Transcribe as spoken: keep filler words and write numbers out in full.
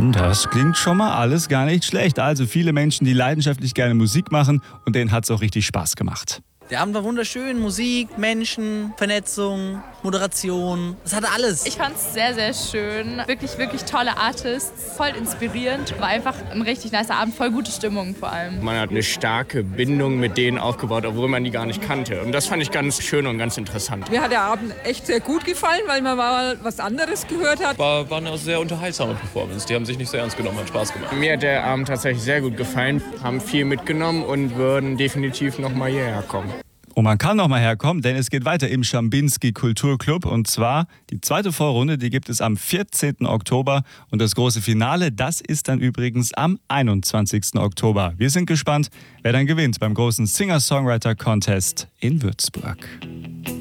Das klingt schon mal alles gar nicht schlecht. Also viele Menschen, die leidenschaftlich gerne Musik machen und denen hat es auch richtig Spaß gemacht. Der Abend war wunderschön. Musik, Menschen, Vernetzung, Moderation. Das hatte alles. Ich fand es sehr, sehr schön. Wirklich, wirklich tolle Artists. Voll inspirierend. War einfach ein richtig nicer Abend. Voll gute Stimmung vor allem. Man hat eine starke Bindung mit denen aufgebaut, obwohl man die gar nicht kannte. Und das fand ich ganz schön und ganz interessant. Mir hat der Abend echt sehr gut gefallen, weil man mal was anderes gehört hat. War, war eine sehr unterhaltsame Performance. Die haben sich nicht so ernst genommen, hat Spaß gemacht. Mir hat der Abend tatsächlich sehr gut gefallen. Haben viel mitgenommen und würden definitiv noch mal hierher kommen. Und man kann noch mal herkommen, denn es geht weiter im Schambinski Kulturclub. Und zwar die zweite Vorrunde, die gibt es am vierzehnten Oktober. Und das große Finale, das ist dann übrigens am einundzwanzigsten Oktober. Wir sind gespannt, wer dann gewinnt beim großen Singer-Songwriter-Contest in Würzburg.